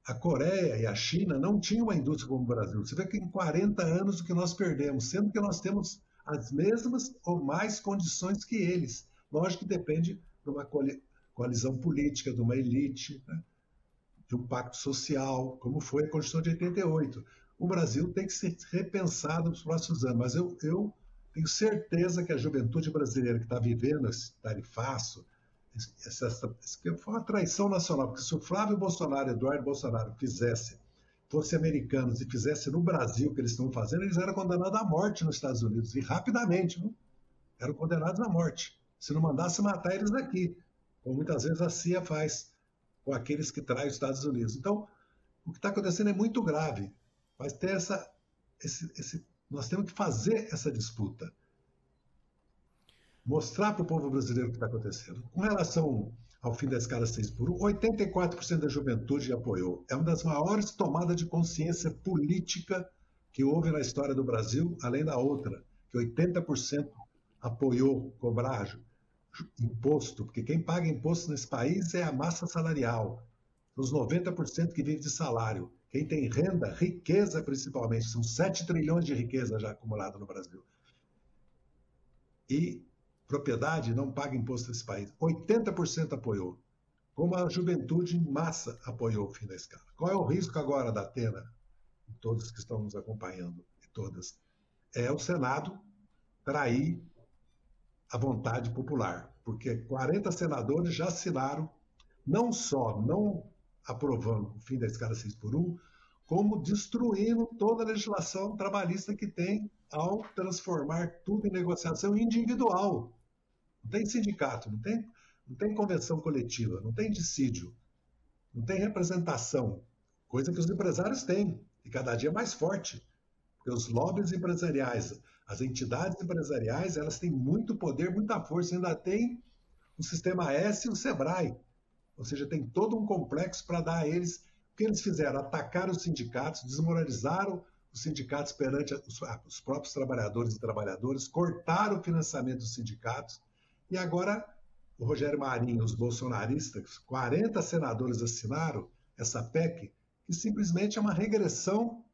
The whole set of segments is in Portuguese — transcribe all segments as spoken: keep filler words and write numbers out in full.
A Coreia e a China não tinham uma indústria como o Brasil. Você vê que em quarenta anos o que nós perdemos, sendo que nós temos as mesmas ou mais condições que eles. Lógico que depende de uma coalizão política, de uma elite, né? De um pacto social, como foi a Constituição de oitenta e oito. O Brasil tem que ser repensado nos próximos anos, mas eu, eu tenho certeza que a juventude brasileira que está vivendo esse tarifaço, essa, essa, essa, foi uma traição nacional, porque se o Flávio Bolsonaro e Eduardo Bolsonaro fizessem, fossem americanos e fizessem no Brasil o que eles estão fazendo, eles eram condenados à morte nos Estados Unidos, e rapidamente, viu? Eram condenados à morte, se não mandasse matar eles daqui, como muitas vezes a C I A faz com aqueles que traem os Estados Unidos. Então, o que está acontecendo é muito grave. Mas ter essa, esse, esse, nós temos que fazer essa disputa. Mostrar para o povo brasileiro o que está acontecendo. Com relação ao fim da escala seis por um, oitenta e quatro por cento da juventude apoiou. É uma das maiores tomadas de consciência política que houve na história do Brasil, além da outra, que oitenta por cento apoiou cobrar imposto, porque quem paga imposto nesse país é a massa salarial, os noventa por cento que vive de salário. Quem tem renda, riqueza principalmente, são sete trilhões de riqueza já acumulada no Brasil. E propriedade não paga imposto nesse país. oitenta por cento apoiou, como a juventude em massa apoiou o fim da escala. Qual é o risco agora da Atena, de todos que estão nos acompanhando, e todas? É o Senado trair a vontade popular, porque quarenta senadores já assinaram, não só não aprovando o fim da escala seis por um, como destruindo toda a legislação trabalhista que tem ao transformar tudo em negociação individual. Não tem sindicato, não tem, não tem convenção coletiva, não tem dissídio, não tem representação, coisa que os empresários têm, e cada dia mais forte. Porque os lobbies empresariais, as entidades empresariais, elas têm muito poder, muita força, ainda tem o Sistema S e o SEBRAE. Ou seja, tem todo um complexo para dar a eles. O que eles fizeram? Atacaram os sindicatos, desmoralizaram os sindicatos perante os, ah, os próprios trabalhadores e trabalhadoras, cortaram o financiamento dos sindicatos, e agora o Rogério Marinho, os bolsonaristas, quarenta senadores assinaram essa P E C, que simplesmente é uma regressão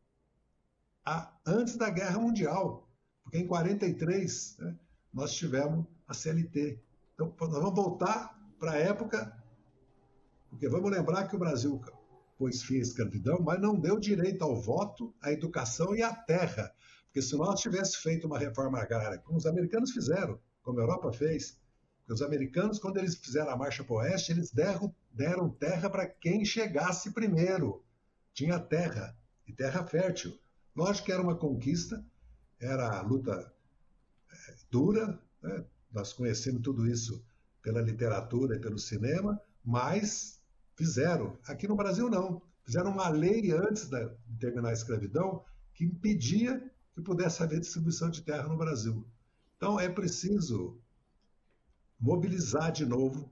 a, antes da Guerra Mundial, porque em quarenta e três, né, nós tivemos a C L T. Então, nós vamos voltar para a época, porque vamos lembrar que o Brasil pôs fim à escravidão, mas não deu direito ao voto, à educação e à terra. Porque se nós tivéssemos feito uma reforma agrária, como os americanos fizeram, como a Europa fez, porque os americanos, quando eles fizeram a marcha para o oeste, eles deram, deram terra para quem chegasse primeiro. Tinha terra, e terra fértil. Lógico que era uma conquista, era a luta é, dura, né? Nós conhecemos tudo isso pela literatura e pelo cinema, mas fizeram. Aqui no Brasil não. Fizeram uma lei antes de terminar a escravidão que impedia que pudesse haver distribuição de terra no Brasil. Então é preciso mobilizar de novo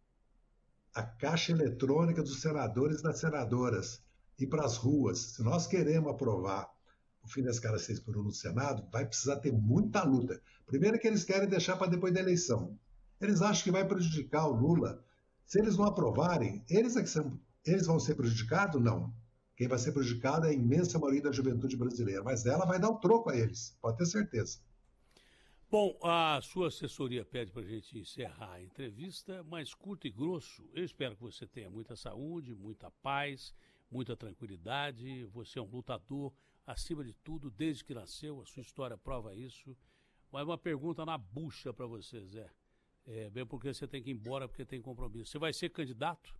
a caixa eletrônica dos senadores e das senadoras, ir para as ruas. Se nós queremos aprovar o fim da escala seis por um no Senado, vai precisar ter muita luta. Primeiro que eles querem deixar para depois da eleição. Eles acham que vai prejudicar o Lula. Se eles não aprovarem, eles, é que são, eles vão ser prejudicados? Não. Quem vai ser prejudicado é a imensa maioria da juventude brasileira, mas ela vai dar o troco a eles, pode ter certeza. Bom, a sua assessoria pede para a gente encerrar a entrevista, mas curto e grosso. Eu espero que você tenha muita saúde, muita paz, muita tranquilidade. Você é um lutador, acima de tudo, desde que nasceu, a sua história prova isso. Mas uma pergunta na bucha para você, Zé. É, bem porque você tem que ir embora porque tem compromisso. Você vai ser candidato?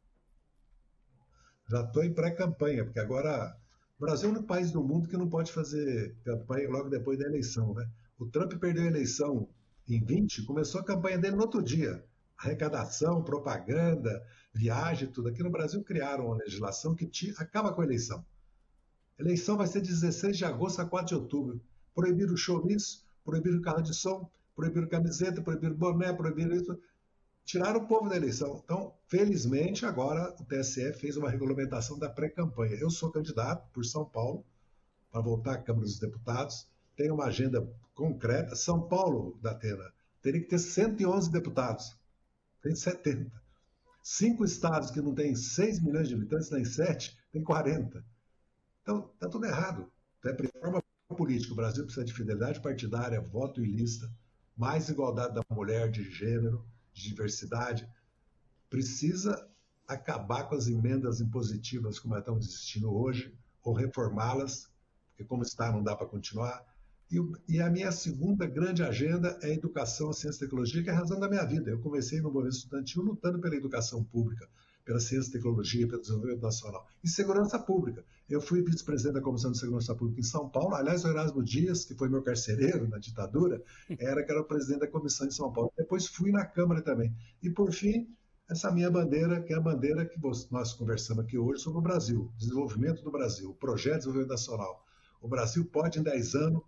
Já estou em pré-campanha, porque agora o Brasil é o único país do mundo que não pode fazer campanha logo depois da eleição, né? O Trump perdeu a eleição em vinte, começou a campanha dele no outro dia. Arrecadação, propaganda, viagem, tudo. Aqui no Brasil criaram uma legislação que te, acaba com a eleição. A eleição vai ser de dezesseis de agosto a quatro de outubro. Proibiram o showmício, proibiram o carro de som, proibiram camiseta, proibiram boné, proibiram isso. Tiraram o povo da eleição. Então, felizmente, agora o T S E fez uma regulamentação da pré-campanha. Eu sou candidato por São Paulo para voltar à Câmara dos Deputados. Tenho uma agenda concreta. São Paulo, da Atena, teria que ter cento e onze deputados. Tem setenta. Cinco estados que não têm seis milhões de habitantes, nem sete, tem quarenta. Então, está tudo errado. É reforma política. O Brasil precisa de fidelidade partidária, voto e lista, mais igualdade da mulher, de gênero, de diversidade. Precisa acabar com as emendas impositivas como estão existindo hoje, ou reformá-las, porque como está não dá para continuar. E, e a minha segunda grande agenda é a educação, a ciência e tecnologia, que é a razão da minha vida. Eu comecei no movimento estudantil lutando pela educação pública, pela ciência e tecnologia, pelo desenvolvimento nacional. E segurança pública. Eu fui vice-presidente da Comissão de Segurança Pública em São Paulo. Aliás, o Erasmo Dias, que foi meu carcereiro na ditadura, era que era o presidente da Comissão de São Paulo. Depois fui na Câmara também. E, por fim, essa minha bandeira, que é a bandeira que nós conversamos aqui hoje sobre o Brasil, desenvolvimento do Brasil, o projeto de desenvolvimento nacional. O Brasil pode, em dez anos,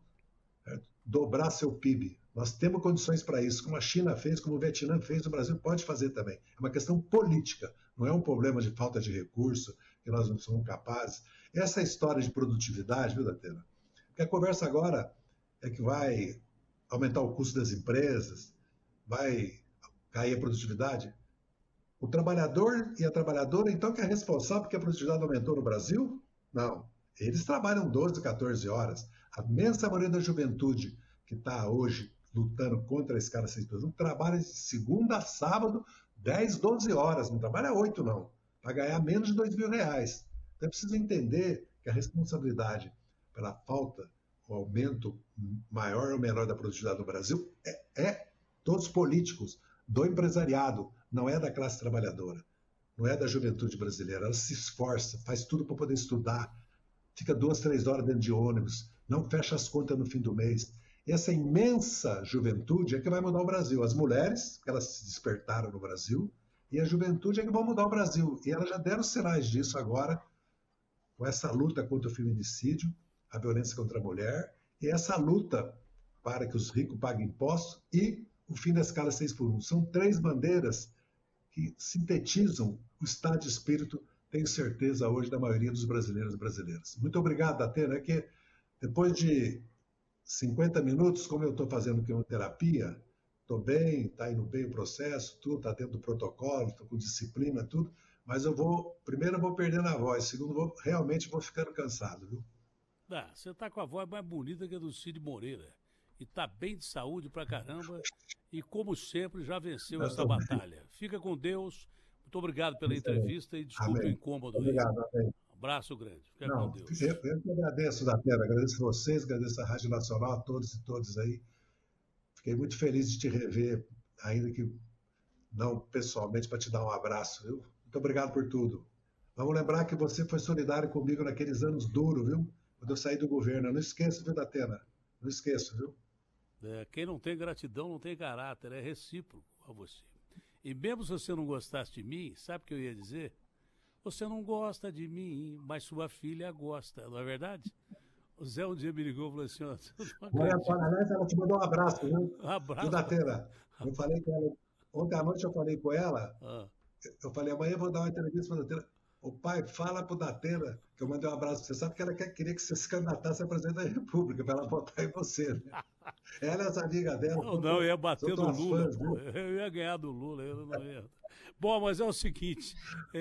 dobrar seu P I B. Nós temos condições para isso. Como a China fez, como o Vietnã fez, o Brasil pode fazer também. É uma questão política, não é um problema de falta de recurso, que nós não somos capazes. Essa história de produtividade, viu, Datena? Porque a conversa agora é que vai aumentar o custo das empresas, vai cair a produtividade. O trabalhador e a trabalhadora, então, que é responsável porque a produtividade aumentou no Brasil? Não. Eles trabalham doze, quatorze horas. A imensa maioria da juventude que está hoje lutando contra a escala seis por um trabalha de segunda a sábado, dez, doze horas. Não trabalha oito, não. Para ganhar menos de dois mil reais. Então é preciso entender que a responsabilidade pela falta, o aumento maior ou menor da produtividade no Brasil é, é todos políticos, do empresariado, não é da classe trabalhadora, não é da juventude brasileira. Ela se esforça, faz tudo para poder estudar, fica duas, três horas dentro de ônibus, não fecha as contas no fim do mês. E essa imensa juventude é que vai mudar o Brasil. As mulheres, que elas se despertaram no Brasil, e a juventude é que vão mudar o Brasil. E elas já deram sinais disso agora, com essa luta contra o feminicídio, a violência contra a mulher, e essa luta para que os ricos paguem impostos e o fim da escala seis por um. São três bandeiras que sintetizam o estado de espírito, tenho certeza, hoje, da maioria dos brasileiros e brasileiras. Muito obrigado, Datena, é que depois de cinquenta minutos, como eu estou fazendo quimioterapia, estou bem, está indo bem o processo, tudo está dentro do protocolo, estou com disciplina, tudo, mas eu vou, primeiro eu vou perdendo a voz, segundo, vou, realmente vou ficando cansado, viu? Ah, você está com a voz mais bonita que a do Cid Moreira, e está bem de saúde pra caramba, e como sempre já venceu essa batalha. Fica com Deus, muito obrigado pela entrevista e desculpe Amém. o incômodo. Obrigado, aí. Um abraço grande, fica Não, com Deus. Eu, eu que agradeço, Datena, agradeço vocês, agradeço a Rádio Nacional, a todos e todas aí. Fiquei muito feliz de te rever, ainda que não pessoalmente, para te dar um abraço, viu? Muito obrigado por tudo. Vamos lembrar que você foi solidário comigo naqueles anos duros, viu? Quando eu saí do governo. Eu não esqueço, viu, Datena? Não esqueço, viu? É, quem não tem gratidão não tem caráter, é recíproco a você. E mesmo se você não gostasse de mim, sabe o que eu ia dizer? Você não gosta de mim, mas sua filha gosta, não é verdade? O Zé um dia me ligou e falou assim, ó... Olha, aliás, ela te mandou um abraço, viu? Um abraço. Viu, Datena? Eu falei com ela, ontem à noite eu falei com ela, ah. eu falei, amanhã eu vou dar uma entrevista para a Datena. O pai, fala pro Datena que eu mandei um abraço para você. Sabe que ela quer, queria que você se candidatasse a presidente da República, para ela votar em você, né? Ela é essa amiga dela. Não, não, eu ia bater no Lula. Fãs, eu ia ganhar do Lula, eu não ia. Bom, mas é o seguinte,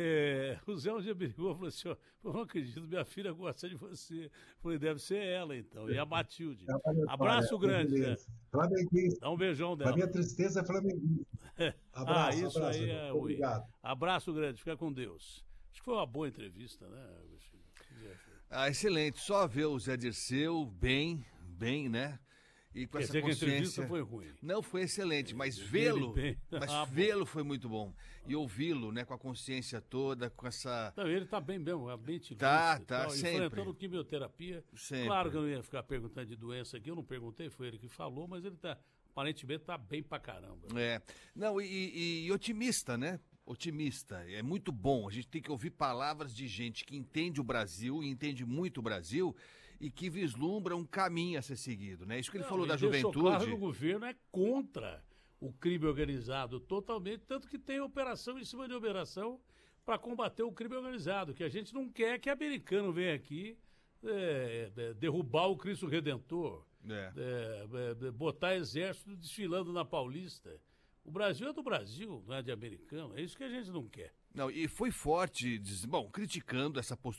é, o Zé um dia me ligou e falou assim, ó, eu não acredito, minha filha gosta de você. Eu falei, deve ser ela, então. E a Matilde. Abraço grande, Zé. Flamenguista. Dá um beijão dela. A minha tristeza é flamenguista. Abraço, ah, isso abraço, aí é obrigado. Abraço grande, fica com Deus. Acho que foi uma boa entrevista, né? Ah, excelente. Só ver o Zé Dirceu bem, bem, né? E com Quer essa dizer consciência... que a entrevista foi ruim. Não, foi excelente, mas vê-lo, mas ah, vê-lo foi muito bom. E ouvi-lo, né, com a consciência toda, com essa... Não, ele tá bem mesmo, é bem tirado. Tá, tá, tal, sempre. Enfrentando quimioterapia. Sempre. Claro que eu não ia ficar perguntando de doença aqui, eu não perguntei, foi ele que falou, mas ele tá, aparentemente tá bem pra caramba. É, não, e, e, e otimista, né? Otimista, é muito bom. A gente tem que ouvir palavras de gente que entende o Brasil, e entende muito o Brasil, e que vislumbra um caminho a ser seguido, né? Isso que ele Não, falou da deixou juventude. Claro que o governo é contra o crime organizado totalmente, tanto que tem operação em cima de operação para combater o crime organizado, que a gente não quer que americano venha aqui é, é, derrubar o Cristo Redentor, É. É, é, botar exército desfilando na Paulista. O Brasil é do Brasil, não é de americano. É isso que a gente não quer. Não, e foi forte, diz- bom, criticando essa postura